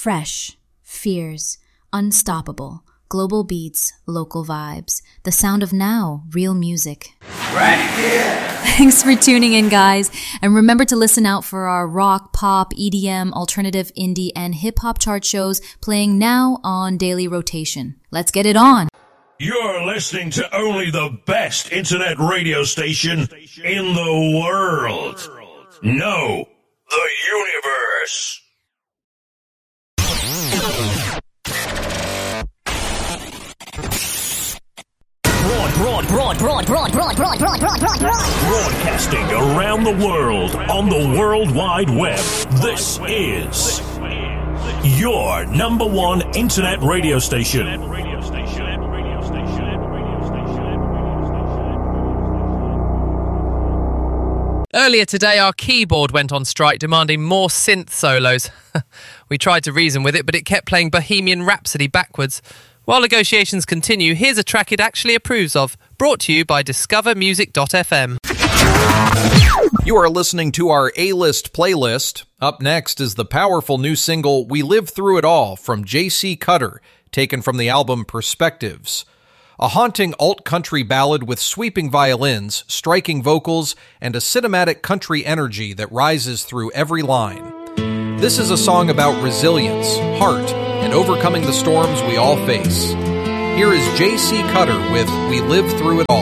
Fresh, fierce, unstoppable, global beats, local vibes. The sound of now, real music. Right here. Thanks for tuning in, guys. And remember to listen out for our rock, pop, EDM, alternative, indie, and hip-hop chart shows playing now on daily rotation. Let's get it on. You're listening to only the best internet radio station in the world. No, the universe. Broadcasting around the world on the World Wide Web. This is your number one internet radio station. Earlier today, our keyboard went on strike, demanding more synth solos. We tried to reason with it, but it kept playing Bohemian Rhapsody backwards. While negotiations continue, here's a track it actually approves of, brought to you by discovermusic.fm. You are listening to our A-List playlist. Up next is the powerful new single, We Live Through It All, from J.C. Cutter, taken from the album Perspectives. A haunting alt-country ballad with sweeping violins, striking vocals, and a cinematic country energy that rises through every line. This is a song about resilience, heart, and overcoming the storms we all face. Here is J.C. Cutter with We Live Through It All.